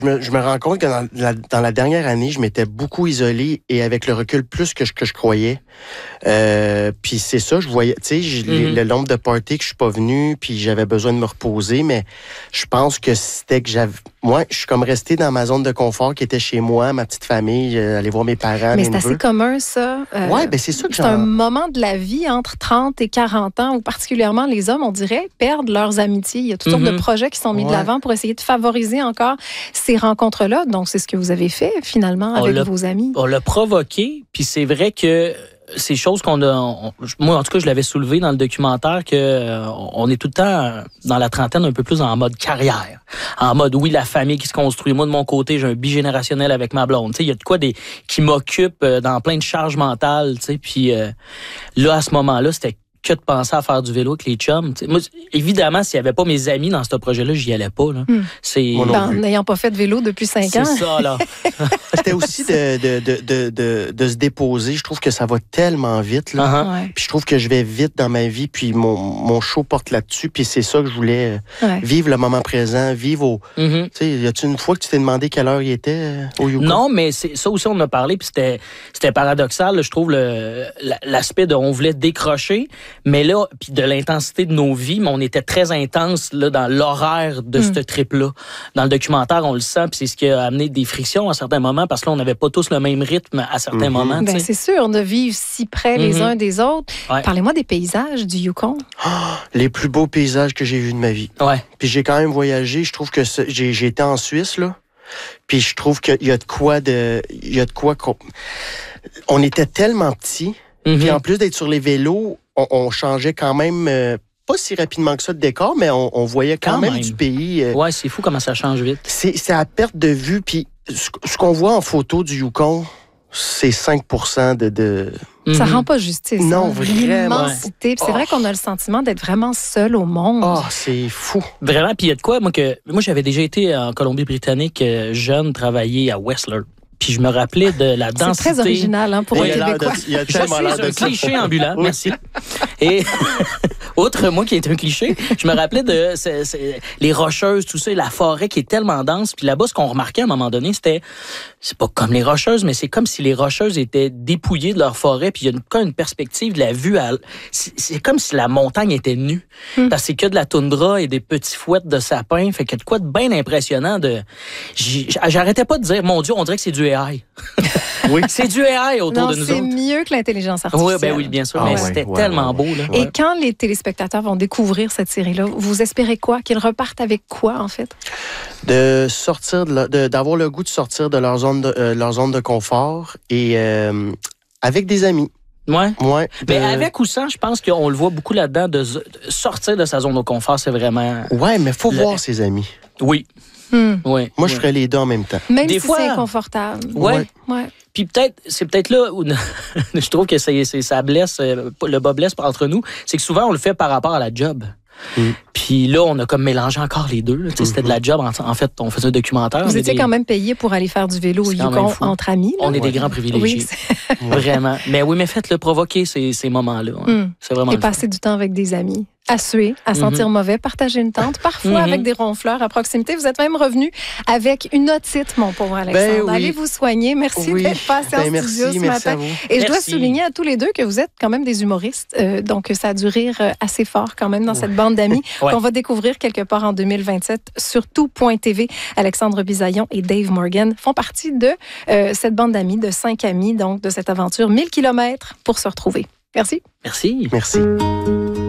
Je me rends compte que dans la dernière année, je m'étais beaucoup isolé et avec le recul plus que je croyais. Puis c'est ça, je voyais, tu sais, le nombre de parties que je suis pas venu, puis j'avais besoin de me reposer, mais je pense que c'était que moi, je suis comme resté dans ma zone de confort qui était chez moi, ma petite famille, aller voir mes parents, mais mes c'est neveux. assez commun, ça. Oui, ben c'est ça que c'est un moment de la vie entre 30 et 40 ans où particulièrement les hommes, on dirait, perdent leurs amitiés. Il y a toutes sortes de projets qui sont mis de l'avant pour essayer de favoriser encore ces rencontres-là. Donc, c'est ce que vous avez fait, finalement, avec vos amis. On l'a provoqué, puis c'est vrai que ces choses qu'on a... moi, en tout cas, je l'avais soulevé dans le documentaire que on est tout le temps, dans la trentaine, un peu plus en mode carrière. En mode, oui, la famille qui se construit. Moi, de mon côté, j'ai un bigénérationnel avec ma blonde. Il y a de quoi qui m'occupe dans plein de charges mentales. Puis là, à ce moment-là, c'était que de penser à faire du vélo avec les chums. Moi, évidemment, s'il n'y avait pas mes amis dans ce projet-là, j'y allais pas. Là. N'ayant pas fait de vélo depuis 5 ans. C'est ça, là. C'était aussi de se déposer. Je trouve que ça va tellement vite. Là. Puis je trouve que je vais vite dans ma vie. Puis mon show porte là-dessus. Puis c'est ça que je voulais. Vivre le moment présent. Vivre au... Tu sais, y a-tu une fois que tu t'es demandé quelle heure il était au Yukon? Non, mais ça aussi, on en a parlé. Puis c'était paradoxal. Là, je trouve l'aspect de on voulait décrocher. Mais là, puis de l'intensité de nos vies, mais on était très intense là, dans l'horaire de ce trip-là. Dans le documentaire, on le sent, puis c'est ce qui a amené des frictions à certains moments, parce que là, on n'avait pas tous le même rythme à certains moments. Ben, c'est sûr, de vivre si près les uns des autres. Ouais. Parlez-moi des paysages du Yukon. Les plus beaux paysages que j'ai vus de ma vie. Ouais. Puis j'ai quand même voyagé. Je trouve que j'ai été en Suisse, là. Puis je trouve qu'il y a de quoi on était tellement petits. Puis en plus d'être sur les vélos, on changeait quand même pas si rapidement que ça de décor, mais on voyait quand même du pays. Ouais, c'est fou comment ça change vite. C'est à perte de vue. Puis ce qu'on voit en photo du Yukon, c'est 5% de... Ça rend pas justice. Non, vraiment. L'immensité. C'est vrai qu'on a le sentiment d'être vraiment seul au monde. Oh, c'est fou. Vraiment. Puis il y a de quoi, moi, j'avais déjà été en Colombie-Britannique jeune, travailler à Whistler. Puis je me rappelais de la densité. C'est très original pour un Québécois. Il y a tellement l'air de un cliché ambulant, merci. Et outre moi qui est un cliché, je me rappelais de les rocheuses, tout ça, et la forêt qui est tellement dense. Puis là-bas, ce qu'on remarquait à un moment donné, c'est pas comme les rocheuses, mais c'est comme si les rocheuses étaient dépouillées de leur forêt. Puis il y a une perspective de la vue. C'est comme si la montagne était nue. Parce que c'est que de la toundra et des petits fouettes de sapins. Fait qu'il y a de quoi de bien impressionnant. J'arrêtais pas de dire, mon Dieu, on dirait que c'est du AI. Oui. C'est du AI autour de nous autres. C'est mieux que l'intelligence artificielle. Oui, bien sûr. Mais c'était tellement beau. Là. Et quand les téléspectateurs vont découvrir cette série-là, vous espérez quoi? Qu'ils repartent avec quoi, en fait? De sortir, d'avoir le goût de sortir de leur zone de confort et avec des amis. Ouais. Ben avec ou sans, je pense qu'on le voit beaucoup là-dedans, de sortir de sa zone de confort, c'est vraiment... Ouais, mais il faut voir ses amis. Oui. Moi, je ferais les deux en même temps. Même si c'est inconfortable. Ouais. Puis c'est peut-être là où je trouve que ça blesse, le bas blesse entre nous, c'est que souvent on le fait par rapport à la job. Puis là, on a comme mélangé encore les deux. C'était de la job. En fait, on faisait un documentaire. Vous étiez quand même payé pour aller faire du vélo au Yukon entre amis. Là. On est des grands privilégiés. Oui, vraiment. Mais oui, mais faites-le provoquer ces moments-là. C'est vraiment. Et passer du temps avec des amis. À suer, à sentir mauvais, partager une tente, parfois avec des ronfleurs à proximité. Vous êtes même revenu avec une otite, mon pauvre Alexandre. Allez vous soigner. Merci d'être passé en studio ce matin. Et je dois souligner à tous les deux que vous êtes quand même des humoristes. Donc, ça a dû rire assez fort quand même dans cette bande d'amis qu'on va découvrir quelque part en 2027 sur tout.tv. Alexandre Bisaillon et Dave Morgan font partie de cette bande d'amis, de 5 amis, donc de cette aventure 1000 km pour se retrouver. Merci. Merci. Merci.